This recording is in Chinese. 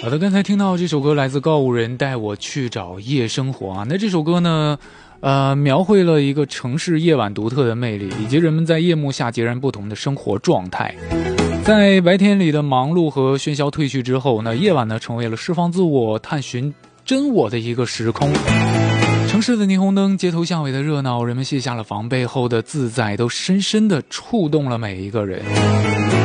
好的，刚才听到这首歌来自告五人，带我去找夜生活啊。那这首歌呢，描绘了一个城市夜晚独特的魅力，以及人们在夜幕下截然不同的生活状态。在白天里的忙碌和喧嚣褪去之后呢，夜晚呢成为了释放自我、探寻真我的一个时空。城市的霓虹灯，街头巷尾的热闹，人们卸下了防备后的自在，都深深地触动了每一个人。